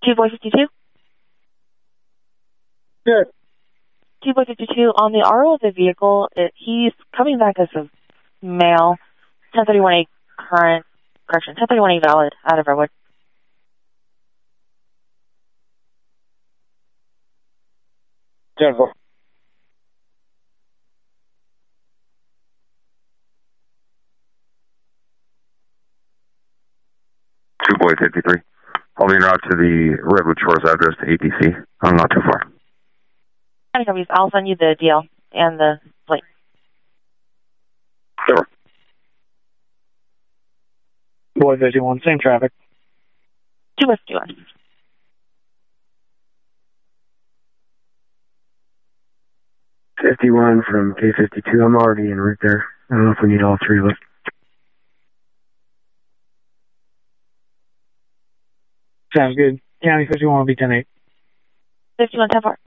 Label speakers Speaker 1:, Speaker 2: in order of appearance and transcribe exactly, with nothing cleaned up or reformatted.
Speaker 1: two boy fifty-two?
Speaker 2: Good.
Speaker 1: two boy fifty-two, on the R O of the vehicle, it, he's coming back as a male, ten thirty-one A current, correction, ten thirty-one A valid out of Redwood.
Speaker 2: Jennifer.
Speaker 3: two boy fifty-three. Holding route to the Redwood Shores address to A T C. I'm not too far.
Speaker 1: Any copies. I'll send you the D L and the plate.
Speaker 3: Sure.
Speaker 2: Boy fifty-one, same traffic.
Speaker 1: two boy fifty-one.
Speaker 4: fifty-one from K fifty-two. I'm already en route there. I don't know if we need all three of us.
Speaker 2: Sounds good. County fifty-one will be ten eight.
Speaker 1: fifty-one, ten four.